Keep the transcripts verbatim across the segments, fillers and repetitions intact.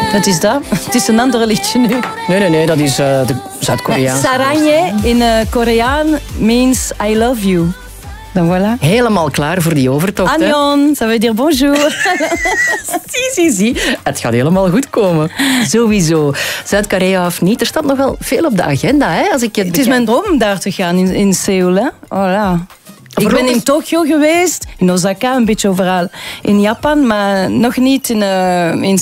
Wat is dat? Het is een ander liedje nu. Nee, nee, nee, dat is uh, de Zuid-Koreaanse. Sarangye in uh, Koreaan means I love you. Dan voilà. Helemaal klaar voor die overtocht. Annyeong, ça veut dire bonjour. zie, zie, zie. Het gaat helemaal goed komen. Sowieso. Zuid-Korea of niet, er staat nog wel veel op de agenda. Hè, als ik het het is mijn droom om daar te gaan, in, in Seoul. Hè? Voilà. Ik ben in Tokio geweest, in Osaka, een beetje overal. In Japan, maar nog niet in, uh, in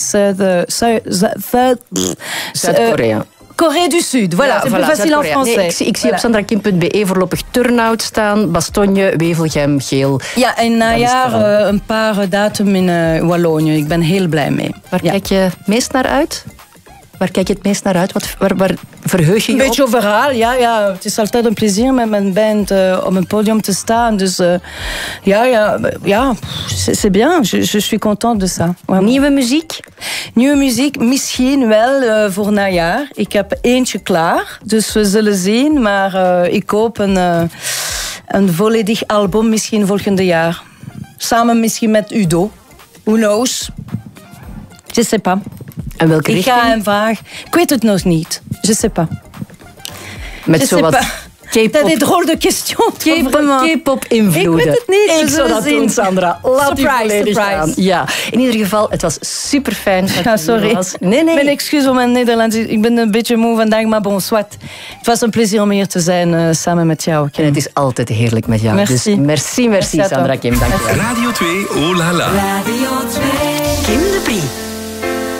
Zuid-Korea. Uh, Corée du Sud, voilà, ja, c'est voilà, plus facile en français. Nee, ik zie, ik zie voilà. op sandrakim punt be voorlopig turnhout staan, bastonje, wevelgem, geel. Ja, en najaar uh, een paar datum in uh, Wallonië. Ik ben heel blij mee. Waar ja. kijk je meest naar uit? Waar kijk je het meest naar uit? Wat, waar, waar verheug je je Een beetje op? overal, ja, ja. Het is altijd een plezier met mijn band uh, op een podium te staan. Dus uh, ja, ja, ja c'est bien. Je, je suis contente de ça. Vraiment. Nieuwe muziek? Nieuwe muziek, misschien wel uh, voor najaar. Ik heb eentje klaar, dus we zullen zien. Maar uh, ik hoop een, uh, een volledig album misschien volgende jaar. Samen misschien met Udo. Who knows? Je sais pas. En welke ik richting? ga hem vragen. Ik weet het nog niet. Je sais pas. Met zo wat K-pop. Dat is drôle de question. K-pop invloeden. Ik weet het niet. Ik zou dat zien. doen, Sandra. Laat surprise, die volledig surprise. gaan. Ja. In ieder geval, het was super fijn. Ja, sorry. Nee, nee. Mijn excuus voor mijn Nederlands. Ik ben een beetje moe vandaag, maar bon, soit. Het was een plezier om hier te zijn uh, samen met jou, Kim. En het is altijd heerlijk met jou. Merci. Dus merci, merci, Merci Sandra Kim. Dank je wel. Radio twee, oh la la. Radio twee.